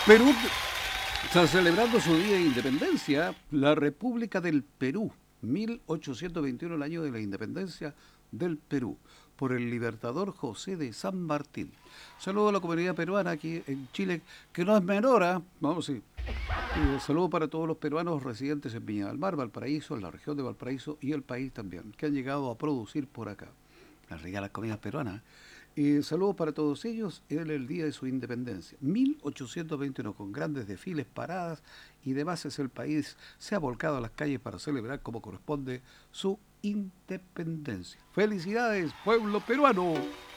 Perú está celebrando su día de independencia, la República del Perú, 1821, el año de la independencia del Perú, por el libertador José de San Martín. Saludo a la comunidad peruana aquí en Chile, que no es menor, ¿ah? Vamos, sí. Saludo para todos los peruanos residentes en Viña del Mar, Valparaíso, en la región de Valparaíso y el país también, que han llegado a producir por acá. Las ricas comidas peruanas. Saludos para todos ellos en el día de su independencia. 1821, con grandes desfiles, paradas y demás, el país se ha volcado a las calles para celebrar como corresponde su independencia. ¡Felicidades, pueblo peruano!